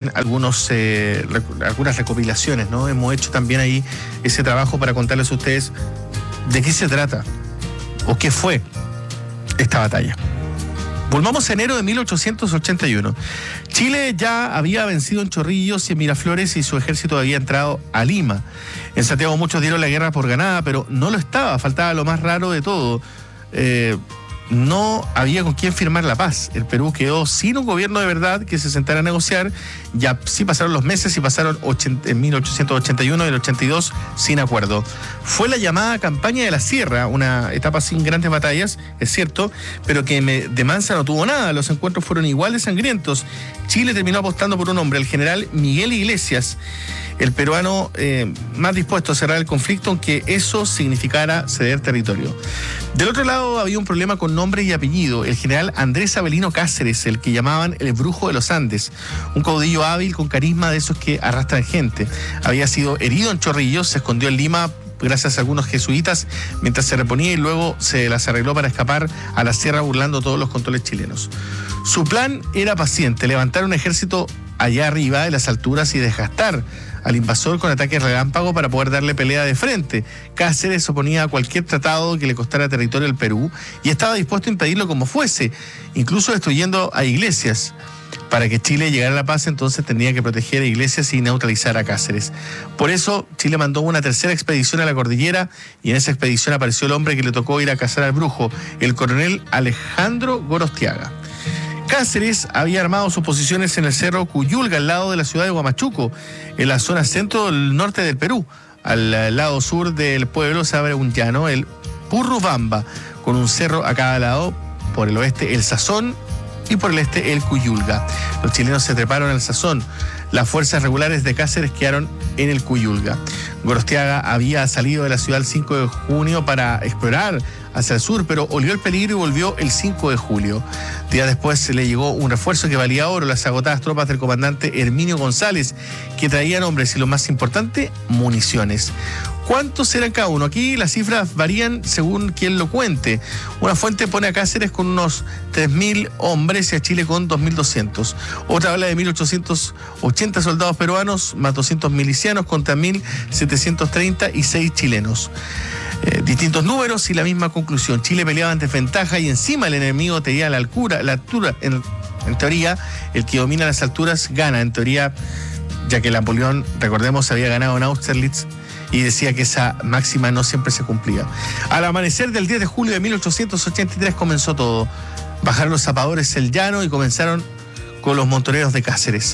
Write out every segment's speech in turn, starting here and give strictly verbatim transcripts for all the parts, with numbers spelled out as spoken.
en algunos eh, rec- algunas recopilaciones, ¿no? Hemos hecho también ahí ese trabajo para contarles a ustedes de qué se trata o qué fue esta batalla. Volvamos a enero de mil ochocientos ochenta y uno. Chile ya había vencido en Chorrillos y en Miraflores y su ejército había entrado a Lima. En Santiago muchos dieron la guerra por ganada, pero no lo estaba, faltaba lo más raro de todo. Eh, no había con quién firmar la paz. El Perú quedó sin un gobierno de verdad que se sentara a negociar. Ya sí pasaron los meses y pasaron ochenta, en mil ochocientos ochenta y uno y el ochenta y dos sin acuerdo. Fue la llamada campaña de la Sierra, una etapa sin grandes batallas, es cierto, pero que me, de mansa no tuvo nada. Los encuentros fueron igual de sangrientos. Chile terminó apostando por un hombre, el general Miguel Iglesias, el peruano eh, más dispuesto a cerrar el conflicto, aunque eso significara ceder territorio. Del otro lado había un problema con nombre y apellido, el general Andrés Avelino Cáceres, el que llamaban el Brujo de los Andes, un caudillo hábil con carisma de esos que arrastran gente. Había sido herido en Chorrillos, se escondió en Lima gracias a algunos jesuitas mientras se reponía y luego se las arregló para escapar a la sierra burlando todos los controles chilenos. Su plan era paciente, levantar un ejército allá arriba de las alturas y desgastar al invasor con ataques relámpago para poder darle pelea de frente. Cáceres se oponía a cualquier tratado que le costara territorio al Perú y estaba dispuesto a impedirlo como fuese, incluso destruyendo a Iglesias. Para que Chile llegara a la paz, entonces tenía que proteger a Iglesias y neutralizar a Cáceres. Por eso, Chile mandó una tercera expedición a la cordillera y en esa expedición apareció el hombre que le tocó ir a cazar al brujo, el coronel Alejandro Gorostiaga. Cáceres había armado sus posiciones en el cerro Cuyulga, al lado de la ciudad de Huamachuco, en la zona centro del norte del Perú. Al lado sur del pueblo se abre un llano, el Purrubamba, con un cerro a cada lado, por el oeste el Sazón y por el este el Cuyulga. Los chilenos se treparon al Sazón. Las fuerzas regulares de Cáceres quedaron en el Cuyulga. Gorostiaga había salido de la ciudad el cinco de junio para explorar hacia el sur, pero olió el peligro y volvió el cinco de julio. Días después se le llegó un refuerzo que valía oro, las agotadas tropas del comandante Herminio González, que traían hombres y lo más importante, municiones. ¿Cuántos eran cada uno? Aquí las cifras varían según quien lo cuente. Una fuente pone a Cáceres con unos tres mil hombres y a Chile con dos mil doscientos. Otra habla de mil ochocientos ochenta soldados peruanos más doscientos milicianos contra mil setecientos treinta y seis chilenos. Eh, distintos números y la misma conclusión. Chile peleaba en desventaja y encima el enemigo tenía la altura, la altura. En, en teoría, el que domina las alturas gana. En teoría, ya que Napoleón, recordemos, había ganado en Austerlitz y decía que esa máxima no siempre se cumplía. Al amanecer del diez de julio de mil ochocientos ochenta y tres comenzó todo. Bajaron los zapadores el llano y comenzaron con los montoneros de Cáceres.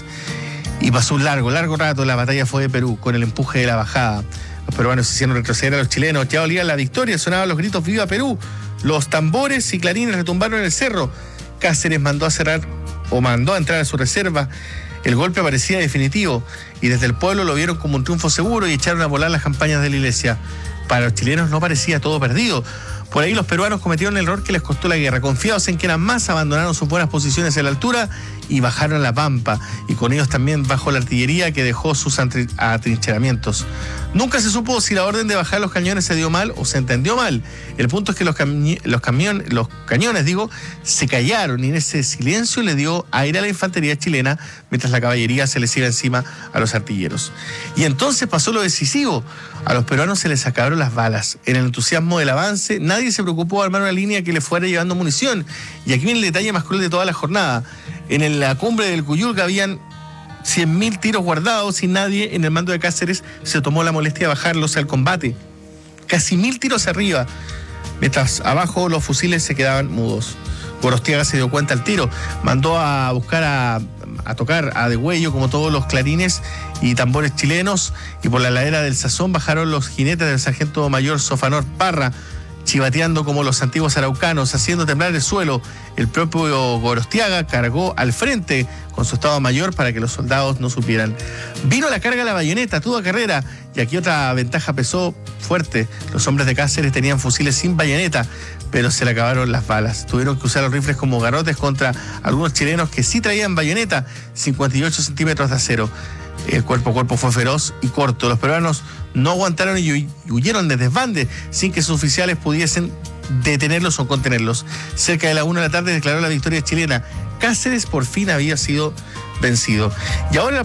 Y pasó un largo, largo rato. La batalla fue de Perú, con el empuje de la bajada. Los peruanos hicieron retroceder a los chilenos. Ya olían la victoria, sonaban los gritos ¡Viva Perú! Los tambores y clarines retumbaron en el cerro. Cáceres mandó a cerrar o mandó a entrar a su reserva. El golpe parecía definitivo y desde el pueblo lo vieron como un triunfo seguro y echaron a volar las campañas de la Iglesia. Para los chilenos no parecía todo perdido. Por ahí los peruanos cometieron el error que les costó la guerra. Confiados en que eran más, abandonaron sus buenas posiciones en la altura y bajaron a la pampa. Y con ellos también bajó la artillería que dejó sus atrincheramientos. Nunca se supo si la orden de bajar los cañones se dio mal o se entendió mal. El punto es que los, cami- los, camión- los cañones, digo, se callaron y en ese silencio le dio aire a la infantería chilena mientras la caballería se les iba encima a los artilleros. Y entonces pasó lo decisivo. A los peruanos se les acabaron las balas. En el entusiasmo del avance, nadie se preocupó de armar una línea que le fuera llevando munición. Y aquí viene el detalle más cruel de toda la jornada. En la cumbre del Cuyulga habían cien mil tiros guardados y nadie en el mando de Cáceres se tomó la molestia de bajarlos al combate. Casi mil tiros arriba, mientras abajo los fusiles se quedaban mudos. Gorostiaga se dio cuenta al tiro, mandó a buscar a, a tocar a degüello como todos los clarines y tambores chilenos, y por la ladera del Sazón bajaron los jinetes del sargento mayor Sofanor Parra, chivateando como los antiguos araucanos, haciendo temblar el suelo. El propio Gorostiaga cargó al frente con su estado mayor para que los soldados no supieran. Vino la carga a la bayoneta, toda carrera, y aquí otra ventaja pesó fuerte. Los hombres de Cáceres tenían fusiles sin bayoneta, pero se le acabaron las balas. Tuvieron que usar los rifles como garrotes contra algunos chilenos que sí traían bayoneta, cincuenta y ocho centímetros de acero. El cuerpo a cuerpo fue feroz y corto. Los peruanos no aguantaron y huyeron de desbande sin que sus oficiales pudiesen detenerlos o contenerlos. Cerca de la una de la tarde declaró la victoria chilena. Cáceres por fin había sido vencido. Y ahora